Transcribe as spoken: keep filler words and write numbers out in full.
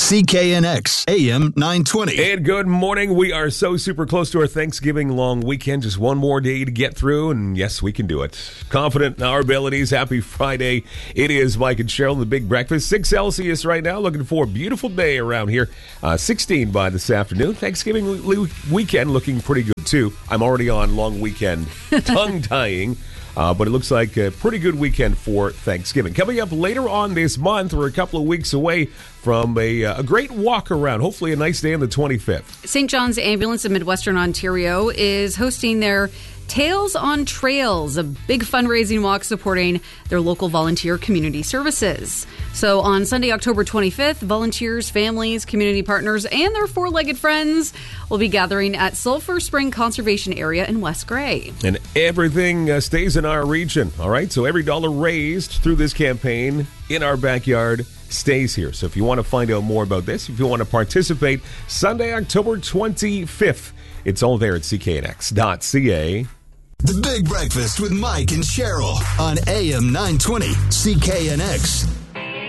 C K N X, A M nine twenty. And good morning. We are so super close to our Thanksgiving long weekend. Just one more day to get through, and yes, we can do it. Confident in our abilities. Happy Friday. It is Mike and Cheryl, the Big Breakfast. six Celsius right now. Looking for a beautiful day around here. Uh, sixteen by this afternoon. Thanksgiving le- weekend looking pretty good, too. I'm already on long weekend tongue-tying. Uh, but it looks like a pretty good weekend for Thanksgiving. Coming up later on this month, we're a couple of weeks away from a, uh, a great walk around. Hopefully a nice day on the twenty-fifth. Saint John's Ambulance in Midwestern Ontario is hosting their Tales on Trails, a big fundraising walk supporting their local volunteer community services. So on Sunday, October twenty-fifth, volunteers, families, community partners, and their four-legged friends will be gathering at Sulphur Spring Conservation Area in West Gray. And everything uh, stays in our region, all right? So every dollar raised through this campaign in our backyard stays here. So if you want to find out more about this, if you want to participate, Sunday, October twenty-fifth, it's all there at C K N X dot C A. The Big Breakfast with Mike and Cheryl on A M nine twenty, C K N X.